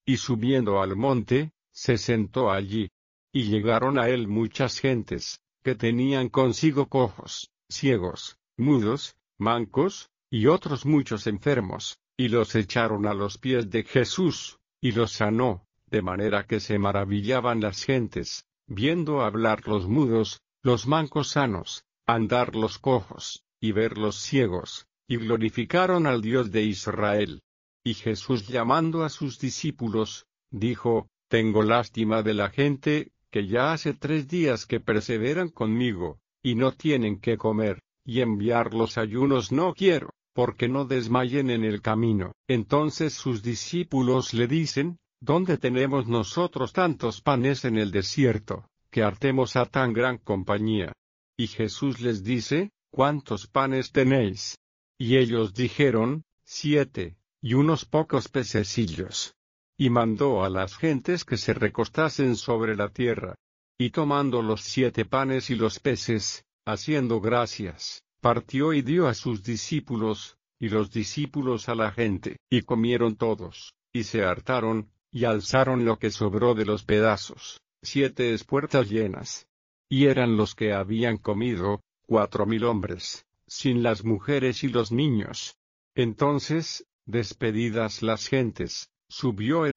y subiendo al monte, se sentó allí. Y llegaron a él muchas gentes, que tenían consigo cojos, ciegos, mudos, mancos, y otros muchos enfermos, y los echaron a los pies de Jesús, y los sanó, de manera que se maravillaban las gentes, viendo hablar los mudos, los mancos sanos, andar los cojos, y ver los ciegos, y glorificaron al Dios de Israel. Y Jesús, llamando a sus discípulos, dijo: Tengo lástima de la gente, que ya hace 3 días que perseveran conmigo, y no tienen qué comer, y enviarlos ayunos no quiero, porque no desmayen en el camino. Entonces sus discípulos le dicen: ¿Dónde tenemos nosotros tantos panes en el desierto, que hartemos a tan gran compañía? Y Jesús les dice: ¿Cuántos panes tenéis? Y ellos dijeron: 7, y unos pocos pececillos. Y mandó a las gentes que se recostasen sobre la tierra. Y tomando los 7 panes y los peces, haciendo gracias, partió y dio a sus discípulos, y los discípulos a la gente, y comieron todos, y se hartaron, y alzaron lo que sobró de los pedazos, 7 espuertas llenas. Y eran los que habían comido, 4,000 hombres, sin las mujeres y los niños. Entonces, despedidas las gentes, subió